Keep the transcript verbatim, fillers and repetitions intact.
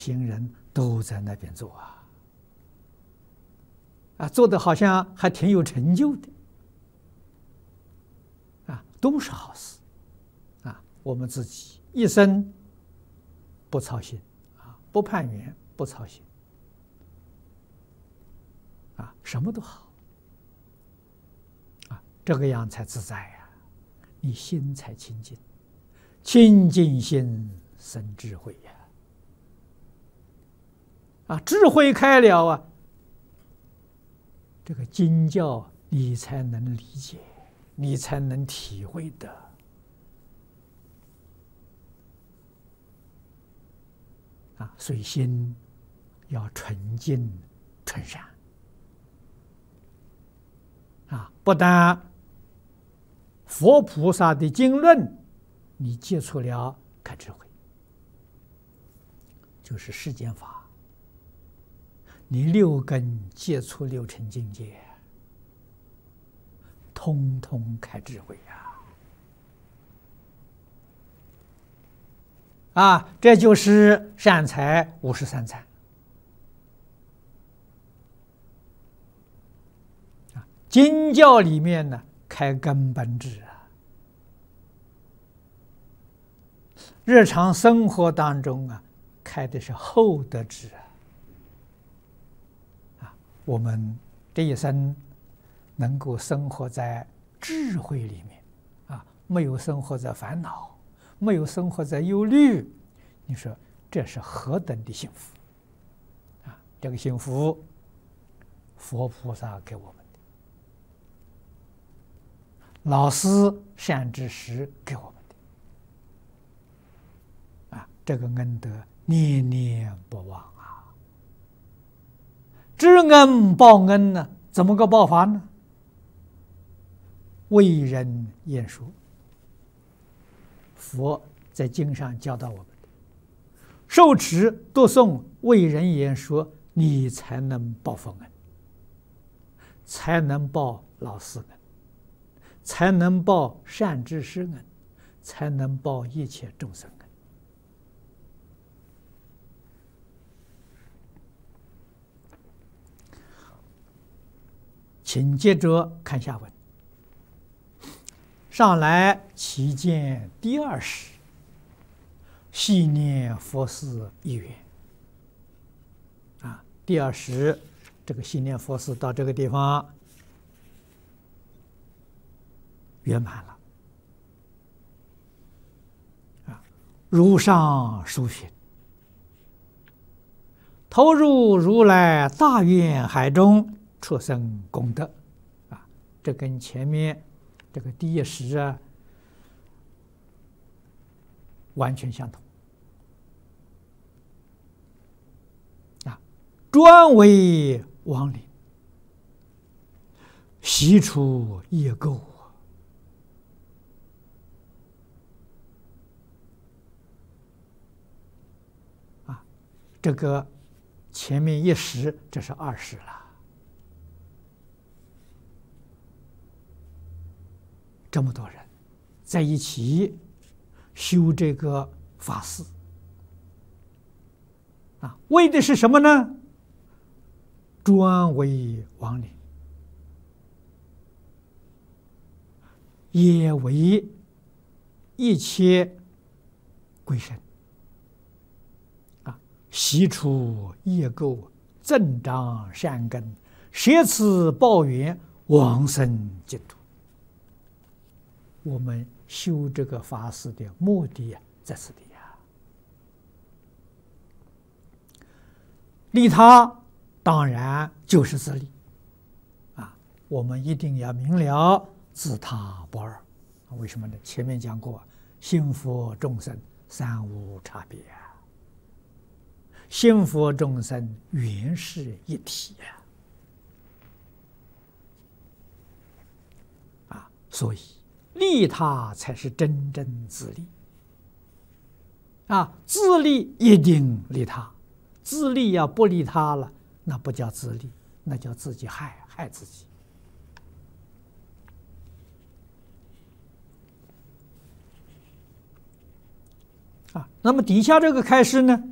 行人都在那边做啊，啊，做的好像还挺有成就的，啊，都是好事，啊，我们自己一生不操心，啊，不攀缘，不操心，啊，什么都好，啊，这个样才自在呀，你心才清净，清净心生智慧呀。啊，智慧开了啊，这个经教你才能理解，你才能体会的。啊，所以心要纯净纯善。啊，不但佛菩萨的经论，你接触了开智慧，就是世间法。你六根接触六尘境界，通通开智慧呀！啊，这就是善财五十三参。啊，经教里面呢，开根本智啊。日常生活当中啊，开的是厚德智啊。我们这一生能够生活在智慧里面，啊，没有生活在烦恼，没有生活在忧虑，你说这是何等的幸福啊！这个幸福，佛菩萨给我们的，老师善知识给我们的，啊，这个恩德念念不忘。知恩报恩呢？怎么个报法呢？为人言说，佛在经上教导我们的，受持读诵为人言说，你才能报佛恩，才能报老师恩，才能报善知识恩，才能报一切众生恩。请接着看下文。上来其见第二时，细念佛事一缘。啊，第二时这个细念佛事到这个地方圆满了。啊，如上书寻，投入如来大愿海中，出生功德，啊，这跟前面这个第一时啊完全相同。啊，专为亡灵，悉除业垢。啊，这个前面一时，这是二时了。这么多人在一起修这个法事，啊，为的是什么呢？专为亡灵，也为一切鬼神，啊，悉除业垢，增长善根，舍此报缘，往生净土。我们修这个法事的目的在此地呀，利他当然就是自利啊！我们一定要明了自他不二。为什么呢？前面讲过，心佛众生三无差别啊，心佛众生原是一体呀，啊，所以利他才是真正自利啊！自利一定利他，自利要不利他了，那不叫自利，那叫自己害害自己啊！那么底下这个开示呢，